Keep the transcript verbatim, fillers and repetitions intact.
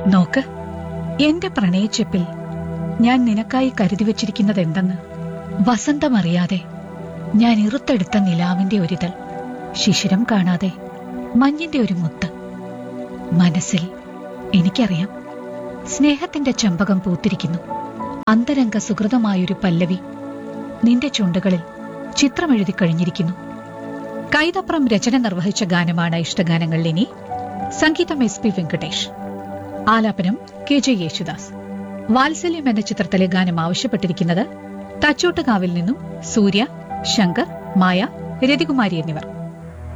നോക്ക്, എന്റെ പ്രണയച്ചെപ്പിൽ ഞാൻ നിനക്കായി കരുതി വച്ചിരിക്കുന്നത് എന്തെന്ന്. വസന്തമറിയാതെ ഞാൻ ഇറുത്തെടുത്ത നിലാവിന്റെ ഒരിതൾ, ശിശിരം കാണാതെ മഞ്ഞിന്റെ ഒരു മുത്ത്. മനസ്സിൽ എനിക്കറിയാം, സ്നേഹത്തിന്റെ ചെമ്പകം പൂത്തിരിക്കുന്നു. അന്തരംഗ സുഹൃതമായൊരു പല്ലവി നിന്റെ ചുണ്ടുകളിൽ ചിത്രമെഴുതി കഴിഞ്ഞിരിക്കുന്നു. കൈതപ്രം രചന നിർവഹിച്ച ഗാനമാണ് ഇഷ്ടഗാനങ്ങളിൽ ഇനി. സംഗീതം എസ് പി വെങ്കടേഷ്, ആലാപനം കെ ജെ യേശുദാസ്. വാത്സല്യം എന്ന ചിത്രത്തിലെ ഗാനം ആവശ്യപ്പെട്ടിരിക്കുന്നത് തച്ചോട്ടുകാവിൽ നിന്നും സൂര്യ, ശങ്കർ, മായ, രതികുമാരി എന്നിവർ.